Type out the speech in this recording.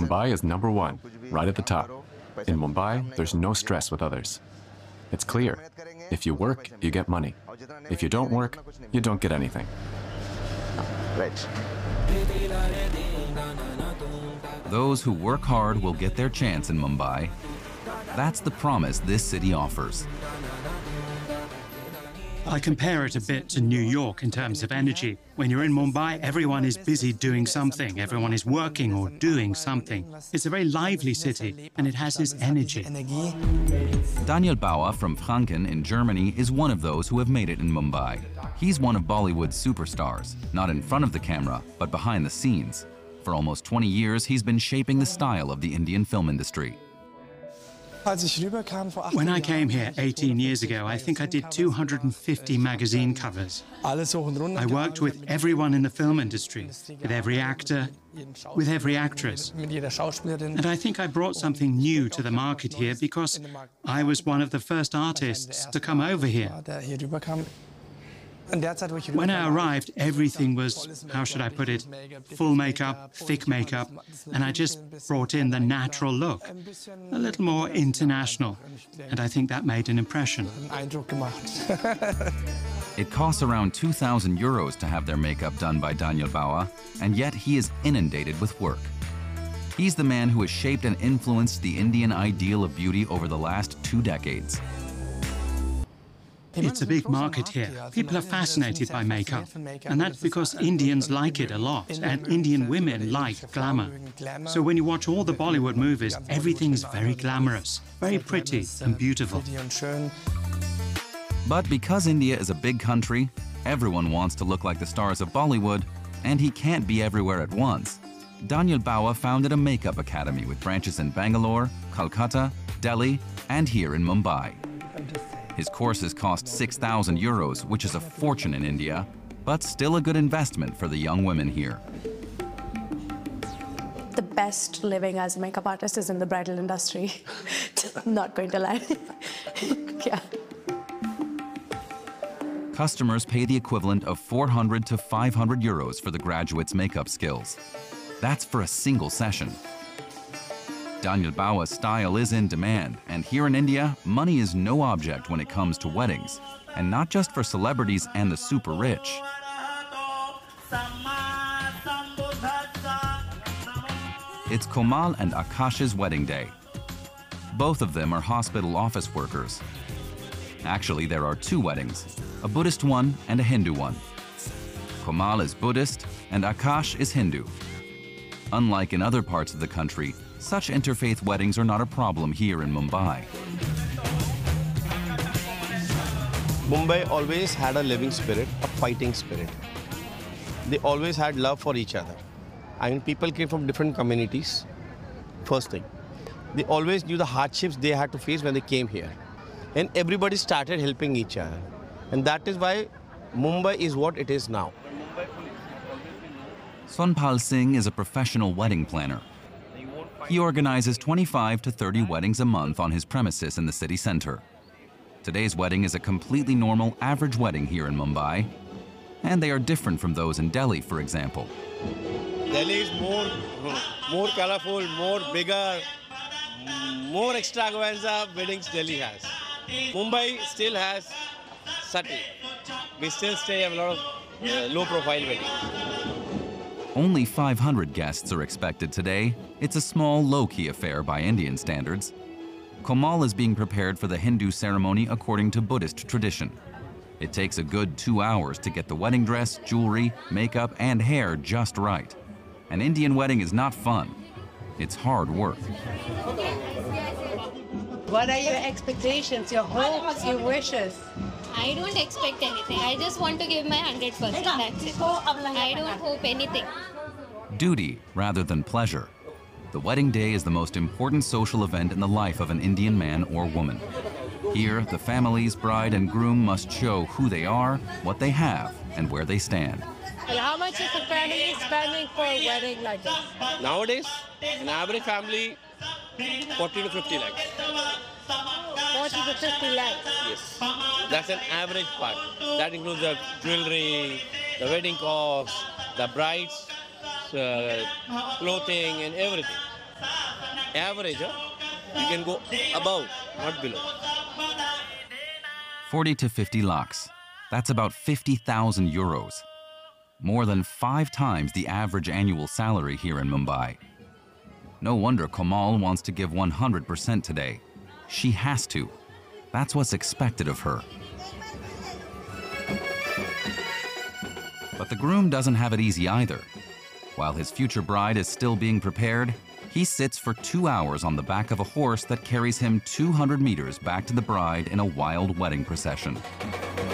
Mumbai is number one, right at the top. In Mumbai, there's no stress with others. It's clear. If you work, you get money. If you don't work, you don't get anything. Right. Those who work hard will get their chance in Mumbai. That's the promise this city offers. I compare it a bit to New York in terms of energy. When you're in Mumbai, everyone is busy doing something. Everyone is working or doing something. It's a very lively city, and it has this energy. Daniel Bauer from Franken in Germany is one of those who have made it in Mumbai. He's one of Bollywood's superstars, not in front of the camera, but behind the scenes. For almost 20 years, he's been shaping the style of the Indian film industry. When I came here 18 years ago, I think I did 250 magazine covers. I worked with everyone in the film industry, with every actor, with every actress. And I think I brought something new to the market here because I was one of the first artists to come over here. When I arrived, everything was, how should I put it, full makeup, thick makeup, and I just brought in the natural look, a little more international, and I think that made an impression. It costs around 2,000 euros to have their makeup done by Daniel Bauer, and yet he is inundated with work. He's the man who has shaped and influenced the Indian ideal of beauty over the last 2 decades. It's a big market here. People are fascinated by makeup, and that's because Indians like it a lot, and Indian women like glamour. So when you watch all the Bollywood movies, everything's very glamorous, very pretty and beautiful. But because India is a big country, everyone wants to look like the stars of Bollywood, and he can't be everywhere at once. Daniel Bauer founded a makeup academy with branches in Bangalore, Kolkata, Delhi, and here in Mumbai. His courses cost 6,000 euros, which is a fortune in India, but still a good investment for the young women here. The best living as a makeup artist is in the bridal industry. Not going to lie. Yeah. Customers pay the equivalent of 400 to 500 euros for the graduate's makeup skills. That's for a single session. Daniel Bauer's style is in demand, and here in India, money is no object when it comes to weddings, and not just for celebrities and the super rich. It's Komal and Akash's wedding day. Both of them are hospital office workers. Actually, there are 2 weddings, a Buddhist one and a Hindu one. Komal is Buddhist and Akash is Hindu. Unlike in other parts of the country, such interfaith weddings are not a problem here in Mumbai. Mumbai always had a living spirit, a fighting spirit. They always had love for each other. I mean, people came from different communities, first thing. They always knew the hardships they had to face when they came here. And everybody started helping each other. And that is why Mumbai is what it is now. Sonpal Singh is a professional wedding planner. He organizes 25 to 30 weddings a month on his premises in the city center. Today's wedding is a completely normal, average wedding here in Mumbai, and they are different from those in Delhi, for example. Delhi is more colorful, more bigger, more extravaganza weddings Delhi has. Mumbai still has subtle. We still stay a lot of low-profile weddings. Only 500 guests are expected today. It's a small, low-key affair by Indian standards. Komal is being prepared for the Hindu ceremony according to Buddhist tradition. It takes a good 2 hours to get the wedding dress, jewelry, makeup, and hair just right. An Indian wedding is not fun. It's hard work. What are your expectations, your hopes, your wishes? I don't expect anything. I just want to give my 100%. That's it. I don't hope anything. Duty rather than pleasure. The wedding day is the most important social event in the life of an Indian man or woman. Here, the families, bride and groom must show who they are, what they have, and where they stand. And how much is the family spending for a wedding like this? Nowadays, an average family, 40 to 50 lakhs. 40 to 50 lakhs? Yes. That's an average part. That includes the jewelry, the wedding costs, the bride's clothing and everything. average, you can go above, not below. 40 to 50 lakhs. That's about 50,000 euros. More than 5 times the average annual salary here in Mumbai. No wonder Komal wants to give 100% today. She has to. That's what's expected of her. But the groom doesn't have it easy either. While his future bride is still being prepared, he sits for 2 hours on the back of a horse that carries him 200 meters back to the bride in a wild wedding procession.